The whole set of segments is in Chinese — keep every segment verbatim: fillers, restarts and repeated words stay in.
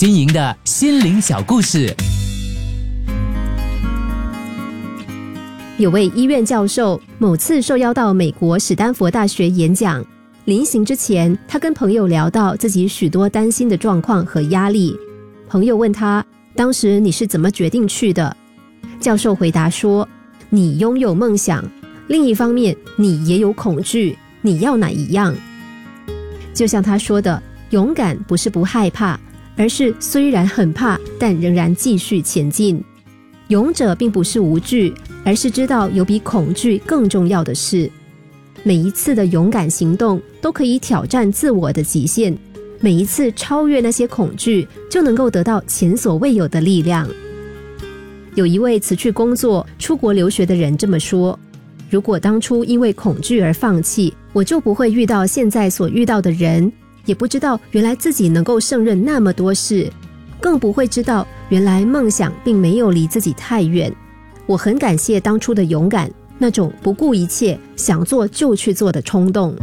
新颖的心灵小故事。 有位医院教授某次受邀到美国史丹佛大学演讲，临行之前，他跟朋友聊到自己许多担心的状况和压力。朋友问他，当时你是怎么决定去的？教授回答说，你拥有梦想，另一方面你也有恐惧，你要哪一样？就像他说的，勇敢不是不害怕，而是虽然很怕，但仍然继续前进。勇者并不是无惧，而是知道有比恐惧更重要的事。每一次的勇敢行动都可以挑战自我的极限，每一次超越那些恐惧，就能够得到前所未有的力量。有一位辞去工作出国留学的人这么说，如果当初因为恐惧而放弃，我就不会遇到现在所遇到的人，也不知道原来自己能够胜任那么多事，更不会知道原来梦想并没有离自己太远。我很感谢当初的勇敢，那种不顾一切想做就去做的冲动。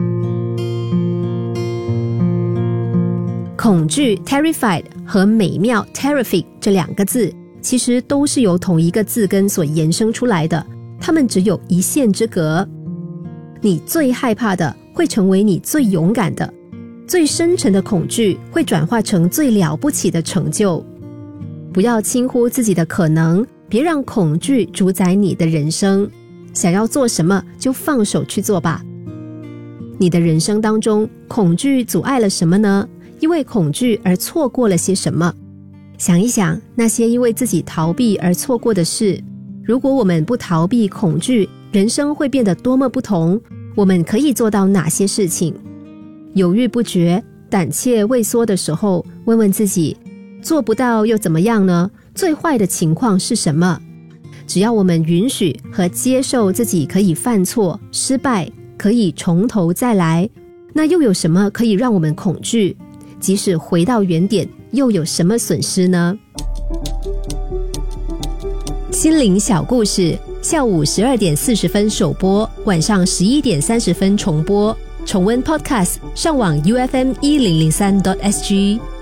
恐惧 terrified 和美妙 terrific 这两个字其实都是由同一个字根所延伸出来的，它们只有一线之隔。你最害怕的会成为你最勇敢的，最深沉的恐惧会转化成最了不起的成就。不要轻忽自己的可能，别让恐惧主宰你的人生。想要做什么就放手去做吧。你的人生当中，恐惧阻碍了什么呢？因为恐惧而错过了些什么？想一想那些因为自己逃避而错过的事，如果我们不逃避恐惧，人生会变得多么不同？我们可以做到哪些事情？犹豫不决、胆怯畏缩的时候，问问自己，做不到又怎么样呢？最坏的情况是什么？只要我们允许和接受自己可以犯错、失败，可以从头再来，那又有什么可以让我们恐惧？即使回到原点，又有什么损失呢？心灵小故事，下午十二点四十分首播，晚上十一点三十分重播。重温 Podcast， 上网 U F M 一零零三 点 S G。